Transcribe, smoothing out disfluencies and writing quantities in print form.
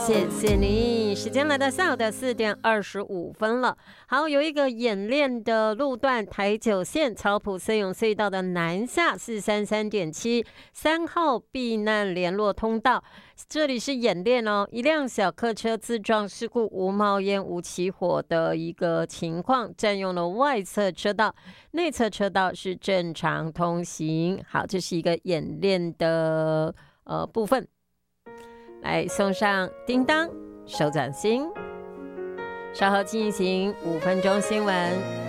谢谢你。时间来到下午的4:25了。好，有一个演练的路段，台九线草埔森永隧道的南下433.7 3号避难联络通道，这里是演练哦。一辆小客车自撞事故，无冒烟无起火的一个情况，占用了外侧车道，内侧车道是正常通行。好，这是一个演练的部分。来送上叮当手掌心，稍后进行5分钟新闻。